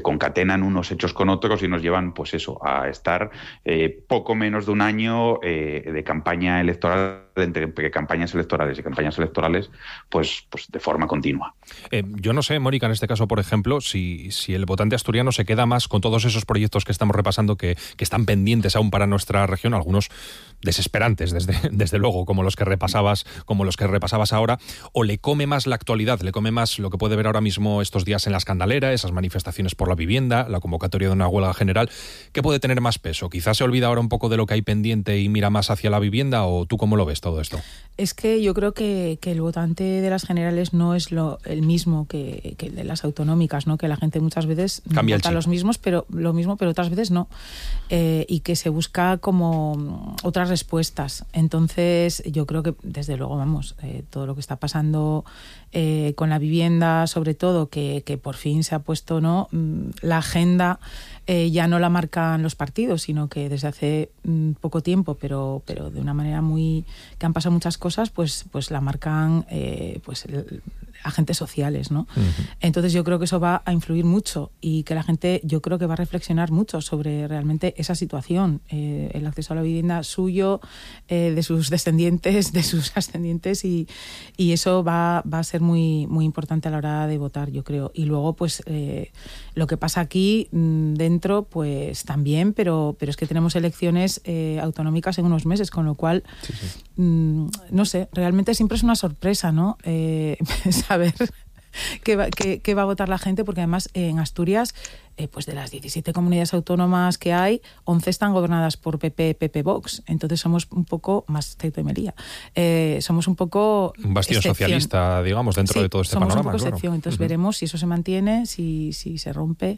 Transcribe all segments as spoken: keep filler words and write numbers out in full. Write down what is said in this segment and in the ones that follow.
concatenan unos hechos con otros y nos llevan, pues eso, a estar eh, poco menos de un año eh, de campaña electoral, entre, entre campañas electorales y campañas electorales, pues, pues de forma continua. Eh, yo no sé, Mónica, en este caso, por ejemplo, si, si el votante asturiano se queda más con todos esos proyectos que estamos repasando que, que están pendientes aún para nuestra región, algunos desesperantes, desde, desde luego, como los que repasabas, como los que repasabas ahora, o le come más la actualidad, le come más lo que puede ver ahora mismo estos días en la Escandalera, esas manifestaciones por la vivienda, la convocatoria de una huelga general. ¿Qué puede tener más peso? ¿Quizás se olvida ahora un poco de lo que hay pendiente y mira más hacia la vivienda, o tú cómo lo ves todo esto? Es que yo creo que, que el votante de las generales no es lo, el mismo que, que el de las autonómicas, ¿no? Que la gente muchas veces Cambia vota los mismos, pero lo mismo, pero otras veces no. Eh, y que se busca como otras respuestas. Entonces, yo creo que, desde luego, vamos, eh, todo lo que está pasando eh, con la vivienda, sobre todo, que, que por fin se ha puesto, ¿no? La agenda eh, ya no la marcan los partidos, sino que desde hace mm, poco tiempo, pero, pero de una manera muy... que han pasado muchas cosas, pues, pues la marcan eh, pues el, agentes sociales, ¿no? Uh-huh. Entonces yo creo que eso va a influir mucho y que la gente, yo creo que va a reflexionar mucho sobre realmente esa situación, eh, el acceso a la vivienda suyo, eh, de sus descendientes, de sus ascendientes, y, y eso va, va a ser muy, muy importante a la hora de votar, yo creo. Y luego, pues, eh, lo que pasa aquí mmm, dentro, pues también, pero, pero es que tenemos elecciones eh, autonómicas en unos meses, con lo cual, sí, sí. Mmm, no sé, realmente siempre es una sorpresa, ¿no? Eh, saber qué va, qué, qué va a votar la gente, porque además eh, en Asturias, eh, pues de las diecisiete comunidades autónomas que hay, once están gobernadas por P P, P P Vox. Entonces somos un poco, más Ceuta y Melilla, eh, somos un poco un bastión excepción. Socialista, digamos, dentro sí, de todo este somos panorama. Un poco claro. excepción. Entonces uh-huh. veremos si eso se mantiene, si, si se rompe.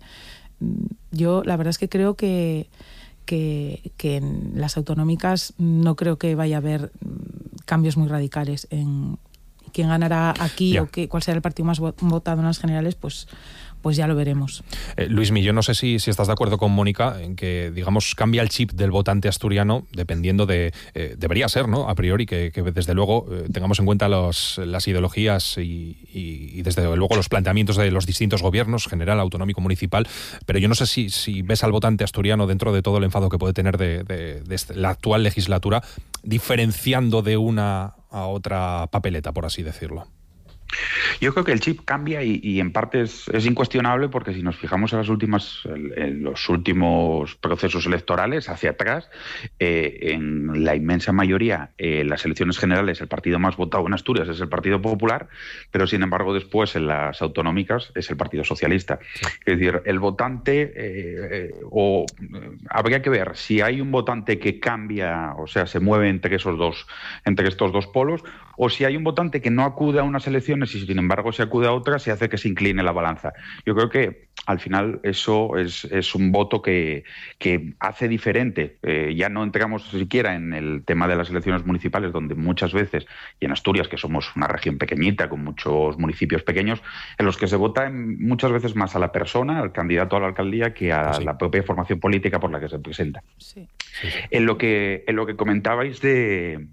Yo la verdad es que creo que Que, que en las autonómicas no creo que vaya a haber cambios muy radicales en quién ganará aquí yeah. o qué, cuál será el partido más votado en las generales, pues pues ya lo veremos. Eh, Luismi, yo no sé si, si estás de acuerdo con Mónica en que, digamos, cambia el chip del votante asturiano dependiendo de... Eh, debería ser, ¿no? A priori, que, que desde luego eh, tengamos en cuenta los, las ideologías y, y, y desde luego los planteamientos de los distintos gobiernos, general, autonómico, municipal, pero yo no sé si, si ves al votante asturiano dentro de todo el enfado que puede tener de, de, de la actual legislatura, diferenciando de una a otra papeleta, por así decirlo. Yo creo que el chip cambia y, y en parte es, es incuestionable, porque si nos fijamos en, las últimas, en los últimos procesos electorales hacia atrás, eh, en la inmensa mayoría, en eh, las elecciones generales, el partido más votado en Asturias es el Partido Popular, pero sin embargo después en las autonómicas es el Partido Socialista. Sí. Es decir, el votante, eh, eh, o eh, habría que ver si hay un votante que cambia, o sea, se mueve entre esos dos, entre estos dos polos, o si hay un votante que no acude a unas elecciones y sin embargo se acude a otras y hace que se incline la balanza. Yo creo que al final eso es, es un voto que, que hace diferente. Eh, ya no entramos siquiera en el tema de las elecciones municipales, donde muchas veces, y en Asturias, que somos una región pequeñita con muchos municipios pequeños, en los que se vota muchas veces más a la persona, al candidato a la alcaldía, que a sí. la propia formación política por la que se presenta. Sí. Sí. En lo que, en lo que comentabais de...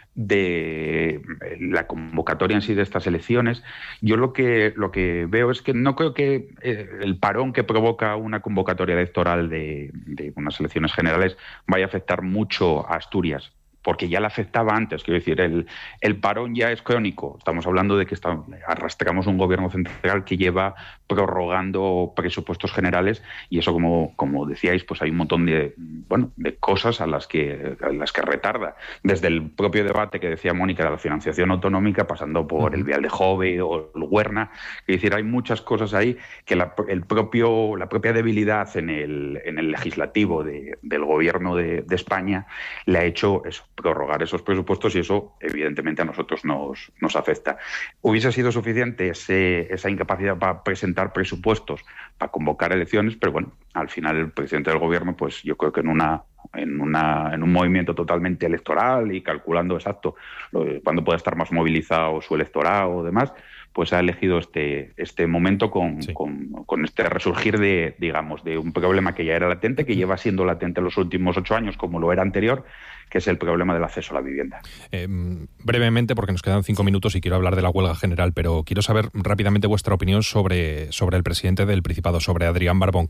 de la convocatoria en sí de estas elecciones, yo lo que lo que veo es que no creo que eh, el parón que provoca una convocatoria electoral de, de unas elecciones generales vaya a afectar mucho a Asturias, porque ya la afectaba antes. Quiero decir, el, el parón ya es crónico. Estamos hablando de que está, arrastramos un gobierno central que lleva prorrogando presupuestos generales, y eso, como, como decíais, pues hay un montón de, bueno, de cosas a las que, a las que retarda. Desde el propio debate que decía Mónica de la financiación autonómica, pasando por el Vial de Jove o el Huerna. Es decir, hay muchas cosas ahí que la, el propio, la propia debilidad en el, en el legislativo de, del gobierno de, de España le ha hecho eso, prorrogar esos presupuestos, y eso evidentemente a nosotros nos, nos afecta. ¿Hubiese sido suficiente ese, esa incapacidad para presentar presupuestos, para convocar elecciones? Pero bueno, al final el presidente del gobierno, pues yo creo que en una en, una, en un movimiento totalmente electoral y calculando exacto cuándo puede estar más movilizado su electorado o demás, pues ha elegido este, este momento con, sí. con, con este resurgir de, digamos, de un problema que ya era latente, que lleva siendo latente en los últimos ocho años, como lo era anterior, que es el problema del acceso a la vivienda. Eh, brevemente, porque nos quedan cinco minutos y quiero hablar de la huelga general, pero quiero saber rápidamente vuestra opinión sobre, sobre el presidente del Principado, sobre Adrián Barbón.